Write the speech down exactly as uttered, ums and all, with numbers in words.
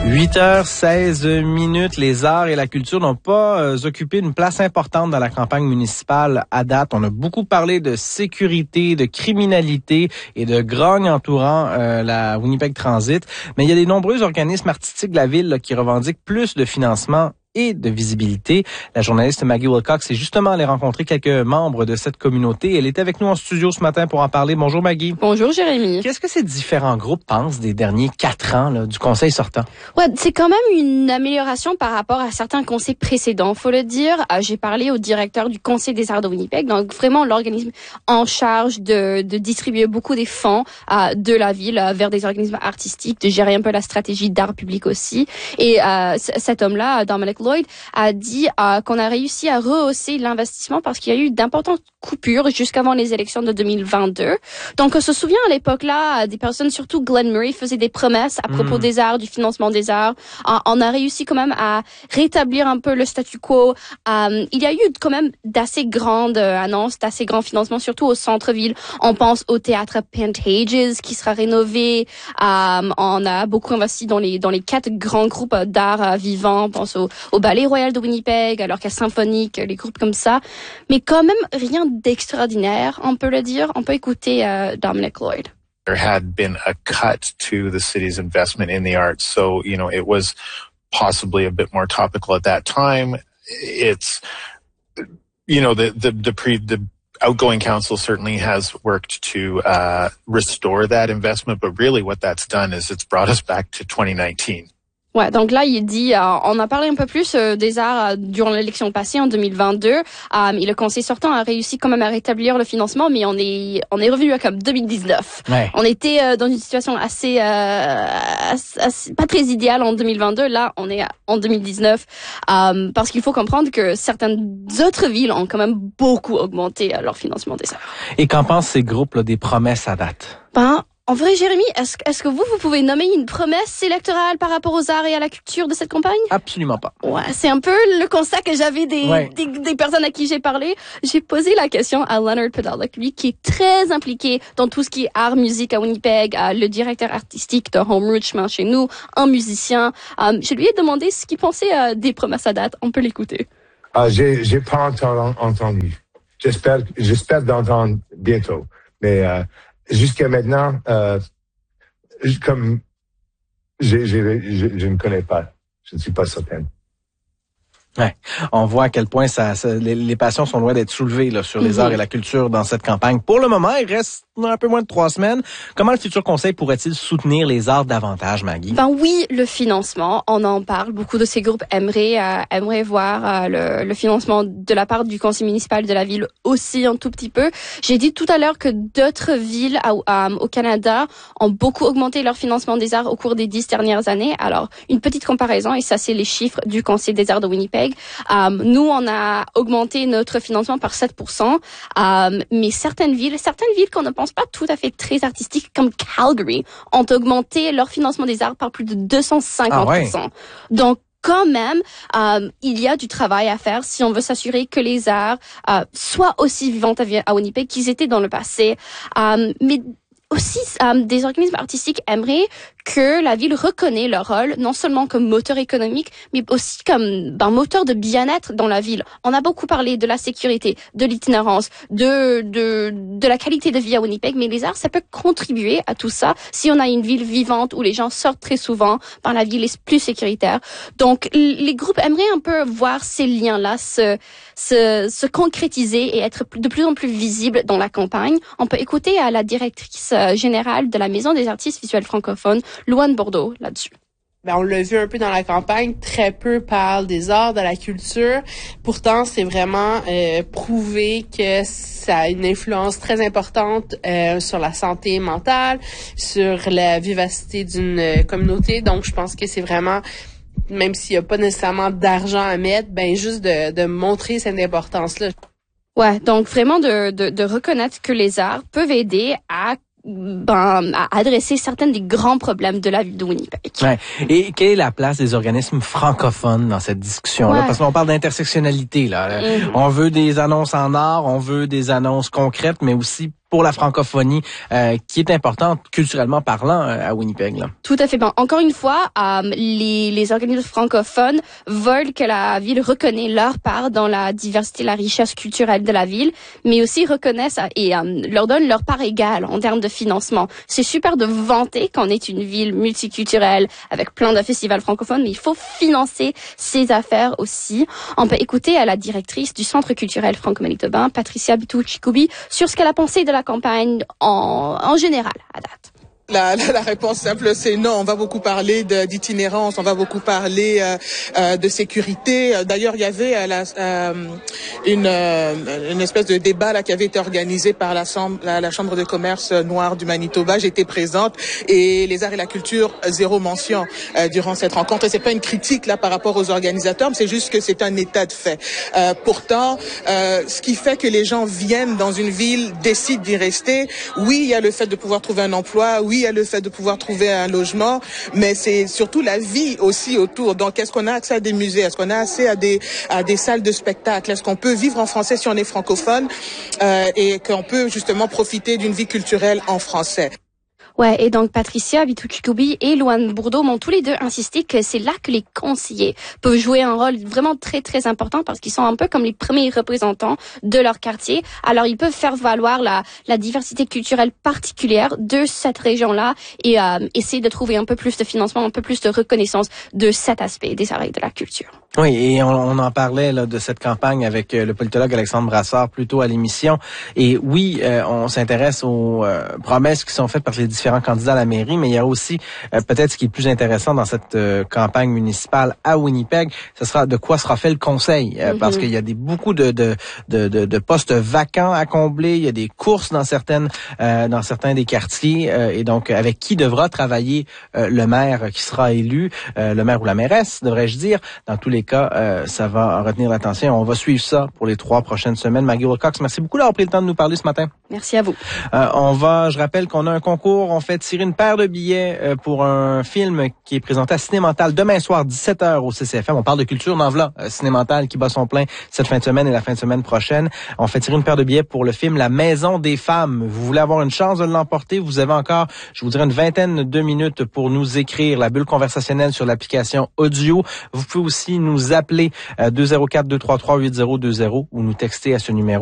huit heures seize minutes, les arts et la culture n'ont pas euh, occupé une place importante dans la campagne municipale à date. On a beaucoup parlé de sécurité, de criminalité et de grogne entourant euh, la Winnipeg Transit. Mais il y a des nombreux organismes artistiques de la ville là, qui revendiquent plus de financement et de visibilité. La journaliste Maggie Wilcox est justement allée rencontrer quelques membres de cette communauté. Elle était avec nous en studio ce matin pour en parler. Bonjour Maggie. Bonjour Jérémy. Qu'est-ce que ces différents groupes pensent des derniers quatre ans là, du conseil sortant? Ouais, c'est quand même une amélioration par rapport à certains conseils précédents. Faut le dire, euh, j'ai parlé au directeur du Conseil des arts de Winnipeg, donc vraiment l'organisme en charge de, de distribuer beaucoup des fonds euh, de la ville euh, vers des organismes artistiques, de gérer un peu la stratégie d'art public aussi. Et euh, c- cet homme-là, Dominic Lloyd, a dit euh, qu'on a réussi à rehausser l'investissement parce qu'il y a eu d'importantes coupures jusqu'avant les élections de deux mille vingt-deux. Donc, on se souvient à l'époque-là, des personnes, surtout Glenn Murray, faisaient des promesses à propos mmh. des arts, du financement des arts. Euh, on a réussi quand même à rétablir un peu le statu quo. Euh, il y a eu quand même d'assez grandes euh, annonces, d'assez grands financements, surtout au centre-ville. On pense au théâtre Pantages qui sera rénové. Euh, on a beaucoup investi dans les dans les quatre grands groupes d'art euh, vivants. On pense au, au Ballet Royal de Winnipeg, à l'Orchestre Symphonique, les groupes comme ça. Mais quand même rien d'extraordinaire, on peut le dire. On peut écouter euh, Dominic Lloyd. There had been a cut to the city's investment in the arts, so you know it was possibly a bit more topical at that time. It's you know the the the pre the outgoing council certainly has worked to uh restore that investment, but really what that's done is it's brought us back to twenty nineteen. Ouais, donc là, il dit, euh, on a parlé un peu plus euh, des arts euh, durant l'élection passée en deux mille vingt-deux. Euh, et le conseil sortant a réussi quand même à rétablir le financement, mais on est on est revenu à comme deux mille dix-neuf. Ouais. On était euh, dans une situation assez, euh, assez, assez pas très idéale en deux mille vingt-deux. Là, on est en deux mille dix-neuf euh, parce qu'il faut comprendre que certaines autres villes ont quand même beaucoup augmenté euh, leur financement des arts. Et qu'en pensent ces groupes là, des promesses à date? Ben, en vrai, Jérémy, est-ce, est-ce que vous, vous pouvez nommer une promesse électorale par rapport aux arts et à la culture de cette campagne? Absolument pas. Ouais, c'est un peu le constat que j'avais des, ouais. des, des personnes à qui j'ai parlé. J'ai posé la question à Leonard Podolak, lui qui est très impliqué dans tout ce qui est art, musique à Winnipeg, euh, le directeur artistique de Home Richmond chez nous, un musicien. Euh, je lui ai demandé ce qu'il pensait euh, des promesses à date. On peut l'écouter. Ah, j'ai, j'ai pas entendu. J'espère, j'espère d'entendre bientôt. Mais, euh, jusqu'à maintenant, euh, comme j'ai, j'ai, j'ai, je ne connais pas, je ne suis pas certain. Ouais, on voit à quel point ça, ça les, les passions sont loin d'être soulevées là, sur les mm-hmm. arts et la culture dans cette campagne. Pour le moment, il reste un peu moins de trois semaines. Comment le futur conseil pourrait-il soutenir les arts davantage, Maggie? Ben oui, le financement, on en parle. Beaucoup de ces groupes aimeraient, euh, aimeraient voir euh, le, le financement de la part du conseil municipal de la ville aussi un tout petit peu. J'ai dit tout à l'heure que d'autres villes à, euh, au Canada ont beaucoup augmenté leur financement des arts au cours des dix dernières années. Alors, une petite comparaison, et ça c'est les chiffres du conseil des arts de Winnipeg. Euh, nous, on a augmenté notre financement par sept pour cent, euh, mais certaines villes, certaines villes qu'on ne pense pas tout à fait très artistiques, comme Calgary, ont augmenté leur financement des arts par plus de deux cent cinquante pour cent. Ah ouais. Donc, quand même, euh, il y a du travail à faire si on veut s'assurer que les arts euh, soient aussi vivants à, à Winnipeg qu'ils étaient dans le passé. Euh, mais aussi, euh, des organismes artistiques aimeraient que la ville reconnaît leur rôle, non seulement comme moteur économique, mais aussi comme ben, moteur de bien-être dans la ville. On a beaucoup parlé de la sécurité, de l'itinérance, de, de, de la qualité de vie à Winnipeg, mais les arts, ça peut contribuer à tout ça si on a une ville vivante où les gens sortent très souvent, ben, la ville est plus sécuritaire. Donc, les groupes aimeraient un peu voir ces liens-là se, se, se concrétiser et être de plus en plus visibles dans la campagne. On peut écouter à la directrice générale de la Maison des artistes visuels francophones, Louane Bordeaux, là-dessus. Ben, on l'a vu un peu dans la campagne, très peu parlent des arts, de la culture. Pourtant, c'est vraiment euh, prouvé que ça a une influence très importante euh, sur la santé mentale, sur la vivacité d'une euh, communauté. Donc, je pense que c'est vraiment, même s'il n'y a pas nécessairement d'argent à mettre, ben juste de, de montrer cette importance-là. Ouais, donc vraiment de, de, de reconnaître que les arts peuvent aider à Ben, à adresser certains des grands problèmes de la ville de Winnipeg. Ouais. Et quelle est la place des organismes francophones dans cette discussion-là? Ouais. Parce qu'on parle d'intersectionnalité, là. Mm-hmm. On veut des annonces en art, on veut des annonces concrètes, mais aussi pour la francophonie euh, qui est importante culturellement parlant euh, à Winnipeg. Là. Tout à fait. Bon, encore une fois, euh, les, les organismes francophones veulent que la ville reconnaisse leur part dans la diversité, la richesse culturelle de la ville, mais aussi reconnaissent et euh, leur donnent leur part égale en termes de financement. C'est super de vanter qu'on est une ville multiculturelle avec plein de festivals francophones, mais il faut financer ces affaires aussi. On peut écouter à la directrice du Centre culturel franco-manitobain, Patricia Bitou-Chikoubi, sur ce qu'elle a pensé de la campagne en, en général à date. La, la, la réponse simple, c'est non. On va beaucoup parler de, d'itinérance, on va beaucoup parler euh, euh, de sécurité. D'ailleurs, il y avait euh, la, euh, une, euh, une espèce de débat là qui avait été organisé par la, la, la Chambre de commerce noire du Manitoba. J'étais présente et les arts et la culture, zéro mention euh, durant cette rencontre. Et c'est pas une critique là par rapport aux organisateurs, mais c'est juste que c'est un état de fait. Euh, pourtant, euh, ce qui fait que les gens viennent dans une ville, décident d'y rester. Oui, il y a le fait de pouvoir trouver un emploi. Oui, il y a le fait de pouvoir trouver un logement, mais c'est surtout la vie aussi autour. Donc, est-ce qu'on a accès à des musées? Est-ce qu'on a accès à des, à des salles de spectacle? Est-ce qu'on peut vivre en français si on est francophone euh, et qu'on peut justement profiter d'une vie culturelle en français? Ouais, et donc Patricia Bitou-Chikoubi et Louane Bourdeau m'ont tous les deux insisté que c'est là que les conseillers peuvent jouer un rôle vraiment très, très important parce qu'ils sont un peu comme les premiers représentants de leur quartier. Alors, ils peuvent faire valoir la, la diversité culturelle particulière de cette région-là et euh, essayer de trouver un peu plus de financement, un peu plus de reconnaissance de cet aspect des arts et de la culture. Oui, et on, on en parlait là, de cette campagne avec euh, le politologue Alexandre Brassard plus tôt à l'émission. Et oui, euh, on s'intéresse aux euh, promesses qui sont faites par les différents candidats à la mairie, mais il y a aussi euh, peut-être ce qui est le plus intéressant dans cette euh, campagne municipale à Winnipeg, ce sera de quoi sera fait le conseil, euh, mm-hmm. parce qu'il y a des beaucoup de, de, de, de, de postes vacants à combler, il y a des courses dans certaines euh, dans certains des quartiers, euh, et donc avec qui devra travailler euh, le maire qui sera élu, euh, le maire ou la mairesse, devrais-je dire. Dans tous les cas, euh, ça va retenir l'attention. On va suivre ça pour les trois prochaines semaines. Maggie Wilcox, merci beaucoup d'avoir pris le temps de nous parler ce matin. Merci à vous. Euh, on va, je rappelle qu'on a un concours. On fait tirer une paire de billets euh, pour un film qui est présenté à Ciné-Mental demain soir, dix-sept heures au C C F M. On parle de culture, on en voilà, euh, Ciné-Mental qui bat son plein cette fin de semaine et la fin de semaine prochaine. On fait tirer une paire de billets pour le film La Maison des Femmes. Vous voulez avoir une chance de l'emporter? Vous avez encore, je vous dirais, une vingtaine de minutes pour nous écrire la bulle conversationnelle sur l'application audio. Vous pouvez aussi nous appeler euh, deux zéro quatre, deux trois trois, huit zéro deux zéro ou nous texter à ce numéro.